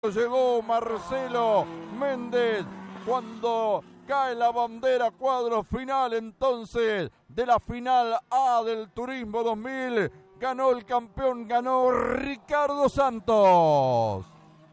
Llegó Marcelo Méndez cuando cae la bandera, cuadro final entonces de la final A del Turismo 2000. Ganó el campeón, ganó Ricardo Santos.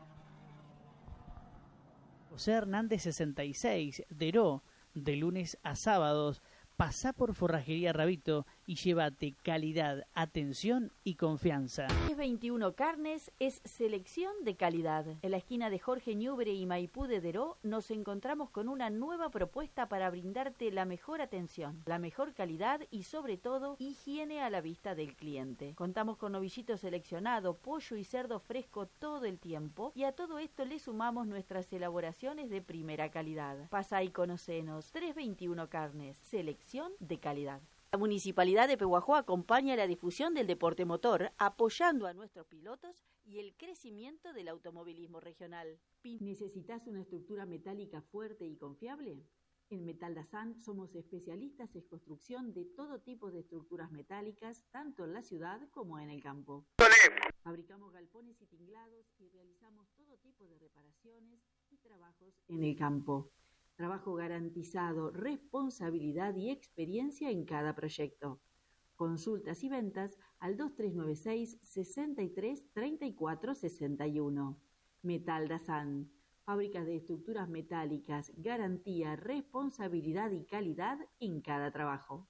José Hernández 66, Deró, de lunes a sábados. Pasá por Forrajería Rabito y llévate calidad, atención y confianza. 21 Carnes es selección de calidad. En la esquina de Jorge Ñubre y Maipú de Deró nos encontramos con una nueva propuesta para brindarte la mejor atención, la mejor calidad y sobre todo higiene a la vista del cliente. Contamos con novillito seleccionado, pollo y cerdo fresco todo el tiempo y a todo esto le sumamos nuestras elaboraciones de primera calidad. Pasá y conocenos. 321 Carnes, selección de calidad. La Municipalidad de Pehuajó acompaña la difusión del deporte motor, apoyando a nuestros pilotos y el crecimiento del automovilismo regional. ¿Necesitas una estructura metálica fuerte y confiable? En Metal Dazán somos especialistas en construcción de todo tipo de estructuras metálicas, tanto en la ciudad como en el campo. Fabricamos galpones y tinglados y realizamos todo tipo de reparaciones y trabajos en el campo. Trabajo garantizado, responsabilidad y experiencia en cada proyecto. Consultas y ventas al 2396 63 34 61. Metal Dazán, fábrica de estructuras metálicas, garantía, responsabilidad y calidad en cada trabajo.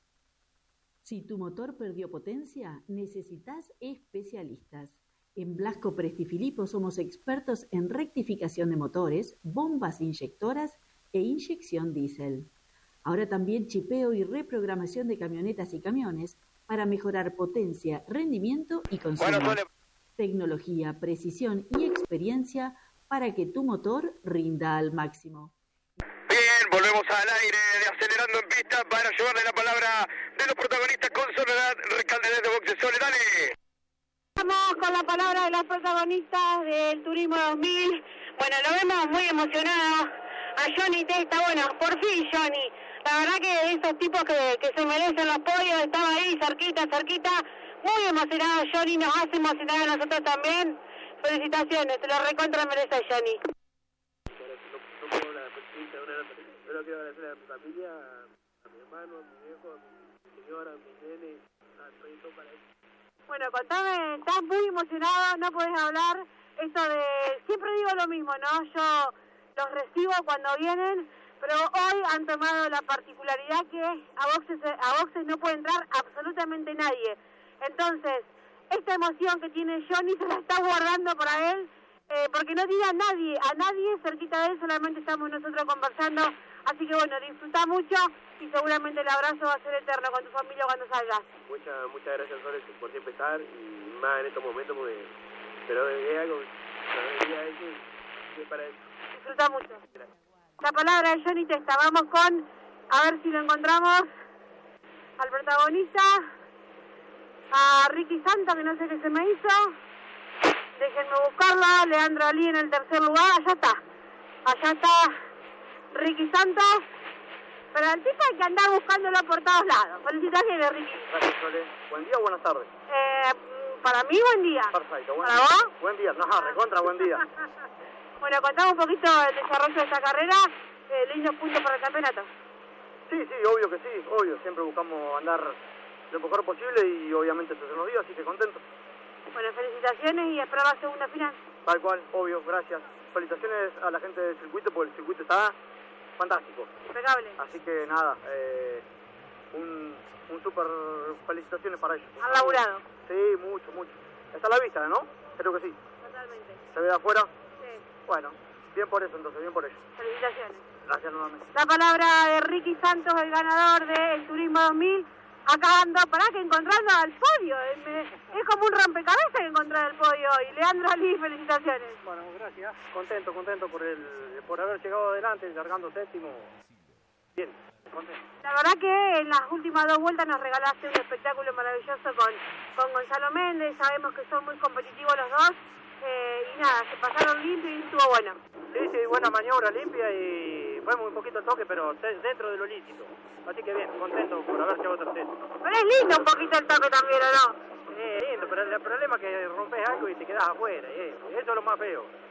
Si tu motor perdió potencia, necesitas especialistas. En Blasco Presti Filippo somos expertos en rectificación de motores, bombas inyectoras e inyección diésel. Ahora también chipeo y reprogramación de camionetas y camiones para mejorar potencia, rendimiento y consumo. Tecnología, precisión y experiencia para que tu motor rinda al máximo. Bien, volvemos al aire de Acelerando en Pista para llevarle la palabra de los protagonistas con Soledad Recalde desde Boxe. Soledad. Vamos con la palabra de los protagonistas del Turismo 2000. Bueno, lo vemos muy emocionado a Johnny Testa. Bueno, por fin Johnny. La verdad que esos tipos que se merecen los podios, estaba ahí cerquita. Muy emocionado Johnny, nos hace emocionar a nosotros también. Felicitaciones, te lo recontra merece Johnny. Yo quiero agradecer a mi familia, a mi hermano, a mi viejo, a mi señora, a mi nene, a todo para eso. Bueno, contame, estás muy emocionado, no podés hablar. Esto de, siempre digo lo mismo, ¿no? Yo los recibo cuando vienen, pero hoy han tomado la particularidad que a boxes no puede entrar absolutamente nadie. Entonces, esta emoción que tiene Johnny se la está guardando para él, porque no tiene a nadie cerquita de él, solamente estamos nosotros conversando. Así que bueno, disfruta mucho y seguramente el abrazo va a ser eterno con tu familia cuando salgas. Muchas gracias, Sole, por siempre estar y más en estos momentos, porque pero es algo que para eso. Disfruta mucho. Gracias. La palabra de Johnny Testa. Vamos con, a ver si lo encontramos, al protagonista, a Ricky Santos, que no sé qué se me hizo. Déjenme buscarla. Leandro Ali en el tercer lugar. Allá está Ricky Santos. Pero al tipo hay que andar buscándolo por todos lados. Felicitaciones, Ricky. Gracias, Sole. ¿Buen día o buenas tardes? Para mí, buen día. Perfecto. ¿Para vos? Buen día. No, recontra, buen día. Bueno, contame un poquito el desarrollo de esta carrera. Lindos puntos para el campeonato. Sí, obvio que sí. Obvio. Siempre buscamos andar lo mejor posible y obviamente eso se nos dio, así que contento. Bueno, felicitaciones y espero la segunda final. Tal cual, obvio. Gracias. Felicitaciones a la gente del circuito porque el circuito está fantástico. Impecable. Así que nada, un súper felicitaciones para ellos. ¿Han laburado? Sí, mucho. Está a la vista, ¿no? Creo que sí. Totalmente. ¿Se ve de afuera? Sí. Bueno, bien por eso entonces, bien por ello. Felicitaciones. Gracias nuevamente. La palabra de Ricky Santos, el ganador del Turismo 2000. Acá ando, que encontrando al podio. Es como un rompecabezas encontrar el podio hoy. Leandro Ali, felicitaciones. Bueno, gracias. Contento por haber llegado adelante, largando séptimo. Bien, contento. La verdad que en las últimas 2 vueltas nos regalaste un espectáculo maravilloso con Gonzalo Méndez. Sabemos que son muy competitivos los dos. Y nada, se pasaron limpio y estuvo bueno. Sí, buena maniobra, limpia y fue muy poquito el toque, pero dentro de lo lícito. Así que bien, contento por haber llegado tercero. Pero es lindo un poquito el toque también, ¿o no? Lindo, pero el problema es que rompes algo y te quedas afuera. Eso es lo más feo.